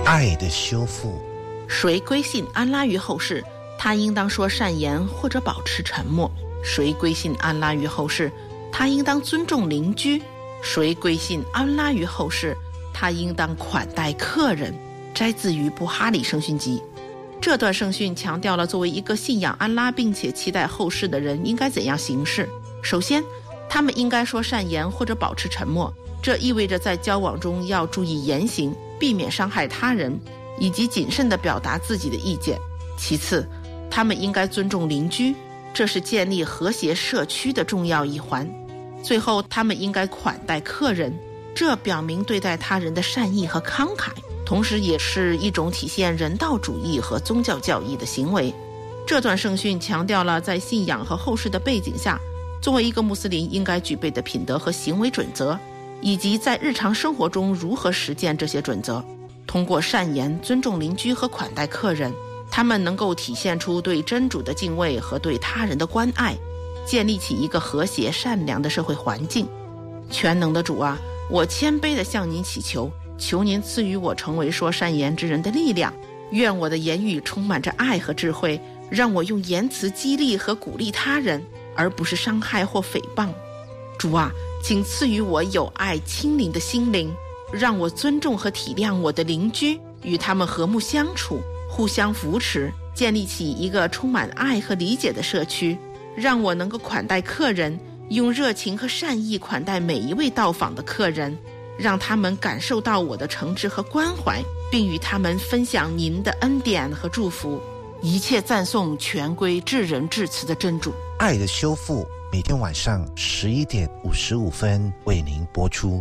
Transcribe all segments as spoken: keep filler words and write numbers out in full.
爱的修复。 谁归信安拉于后世，他应当说善言或者保持沉默。谁归信安拉于后世，他应当尊重邻居。谁归信安拉于后世，他应当款待客人。摘自于布哈里圣训集。这段圣训强调了作为一个信仰安拉并且期待后世的人应该怎样行事。首先，他们应该说善言或者保持沉默，这意味着在交往中要注意言行，避免伤害他人，以及谨慎地表达自己的意见。其次，他们应该尊重邻居，这是建立和谐社区的重要一环。最后，他们应该款待客人，这表明对待他人的善意和慷慨，同时也是一种体现人道主义和宗教教义的行为。这段圣训强调了在信仰和后世的背景下，作为一个穆斯林应该具备的品德和行为准则，以及在日常生活中如何实践这些准则。通过善言、尊重邻居和款待客人，他们能够体现出对真主的敬畏和对他人的关爱，建立起一个和谐善良的社会环境。全能的主啊，我谦卑地向您祈求，求您赐予我成为说善言之人的力量，愿我的言语充满着爱和智慧，让我用言辞激励和鼓励他人，而不是伤害或诽谤。主啊，请赐予我有爱亲临的心灵，让我尊重和体谅我的邻居，与他们和睦相处，互相扶持，建立起一个充满爱和理解的社区。让我能够款待客人，用热情和善意款待每一位到访的客人，让他们感受到我的诚挚和关怀，并与他们分享您的恩典和祝福。一切赞颂全归至仁至慈的真主。 爱的修复每天晚上十一点五十五分为您播出。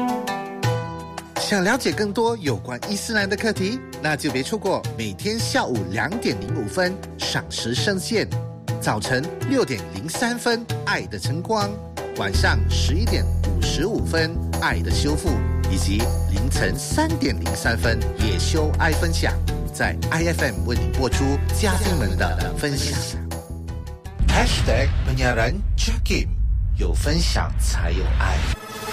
想了解更多有关伊斯兰的课题，那就别错过每天下午两点零五分赏识圣线，早晨六点零三分爱的晨光，晚上十一点五十五分爱的修复，以及凌晨三点零三分野修爱分享，在 I F M 为你播出嘉宾们的分享。 Hashtag penyiaran Jakim， 有分享才有爱。